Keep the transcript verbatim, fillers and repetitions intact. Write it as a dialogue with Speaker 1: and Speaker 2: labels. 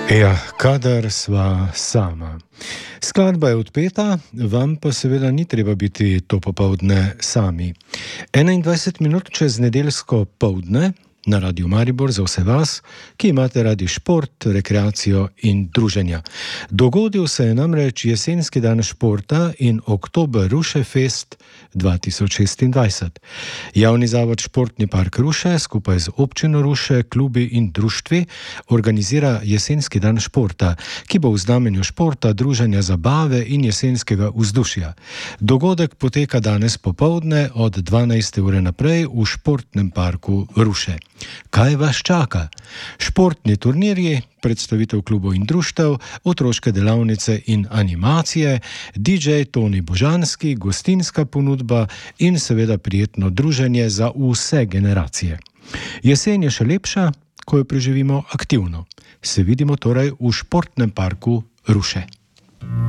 Speaker 1: Ja, kadar sva sama. Skladba je odpeta, vam pa seveda ni treba biti to popoldne sami. enaindvajset minut čez nedeljsko poldne na Radiu Maribor za vse vas, ki imate radi šport, rekreacijo in druženja. Dogodil se je namreč jesenski dan športa in Oktober Ruše Fest dva tisoč šestindvajset. Javni zavod Športni park Ruše skupaj z občino Ruše, klubi in društvi organizira jesenski dan športa, ki bo v znamenju športa, druženja, zabave in jesenskega vzdušja. Dogodek poteka danes popoldne od dvanajste ure naprej v Športnem parku Ruše. Kaj vas čaka? Športni turnirji, predstavitev klubov in društev, otroške delavnice in animacije, didžej Toni Božanski, gostinska ponudba in seveda prijetno druženje za vse generacije. Jesen je še lepša, ko jo preživimo aktivno. Se vidimo torej v Športnem parku Ruše.